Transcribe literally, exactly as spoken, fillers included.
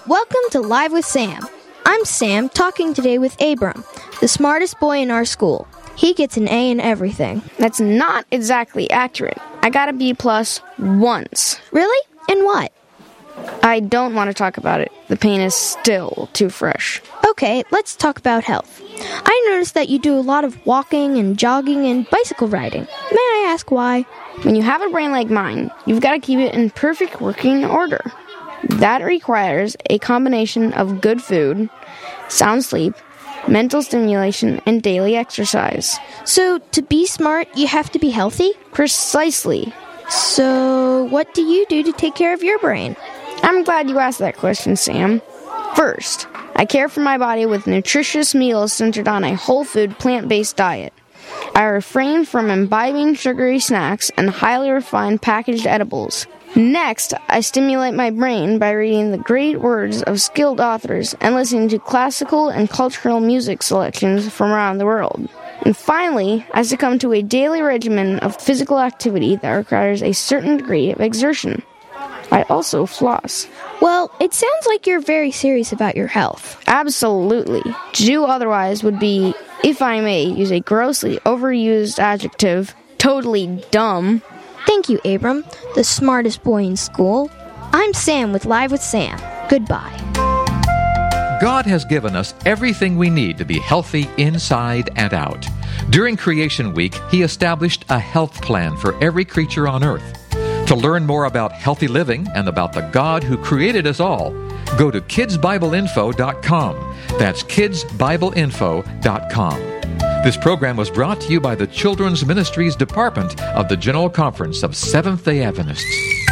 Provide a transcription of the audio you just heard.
Welcome to Live with Sam. I'm Sam, talking today with Abram, the smartest boy in our school. He gets an A in everything. That's not exactly accurate. I got a B plus once. Really? In what? I don't want to talk about it. The pain is still too fresh. Okay, let's talk about health. I noticed that you do a lot of walking and jogging and bicycle riding. May I ask why? When you have a brain like mine, you've got to keep it in perfect working order. That requires a combination of good food, sound sleep, mental stimulation, and daily exercise. So, to be smart, you have to be healthy? Precisely. So, what do you do to take care of your brain? I'm glad you asked that question, Sam. First, I care for my body with nutritious meals centered on a whole food, plant-based diet. I refrain from imbibing sugary snacks and highly refined packaged edibles. Next, I stimulate my brain by reading the great words of skilled authors and listening to classical and cultural music selections from around the world. And finally, I succumb to a daily regimen of physical activity that requires a certain degree of exertion. I also floss. Well, it sounds like you're very serious about your health. Absolutely. To do otherwise would be, if I may use a grossly overused adjective, totally dumb. Thank you, Abram, the smartest boy in school. I'm Sam with Live with Sam. Goodbye. God has given us everything we need to be healthy inside and out. During Creation Week, He established a health plan for every creature on earth. To learn more about healthy living and about the God who created us all, go to kids bible info dot com. That's kids bible info dot com. This program was brought to you by the Children's Ministries Department of the General Conference of Seventh-day Adventists.